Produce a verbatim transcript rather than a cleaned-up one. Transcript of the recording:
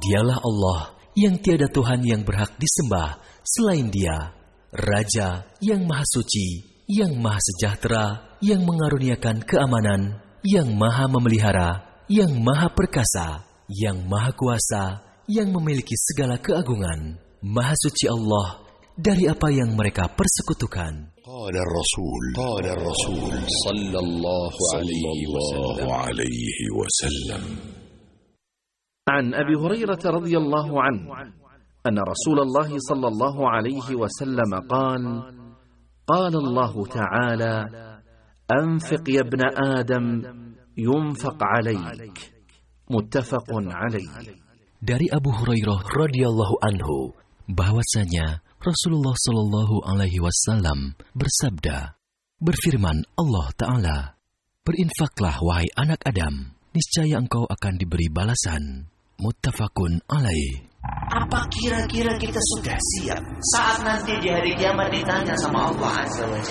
Dialah Allah yang tiada Tuhan yang berhak disembah selain Dia, Raja yang Maha Suci, yang Maha Sejahtera, yang mengaruniakan keamanan, yang Maha Memelihara, yang Maha Perkasa, yang Maha Kuasa, yang memiliki segala keagungan. Maha Suci Allah dari apa yang mereka persekutukan. قال الرسول قال الرسول صلى الله عليه وسلم عن أبي هريرة رضي الله عنه أن رسول الله صلى الله عليه وسلم قال قال الله تعالى أنفق يا ابن آدم ينفق عليك متفق عليه. Dari Abu Hurairah radhiyallahu anhu bahwasanya Rasulullah Shallallahu Alaihi Wasallam bersabda, berfirman Allah Ta'ala, berinfaklah wahai anak Adam, niscaya engkau akan diberi balasan. Muttafaqun alaih. Apa kira-kira kita sudah siap saat nanti di hari kiamat ditanya sama Allah Azza wa Jalla?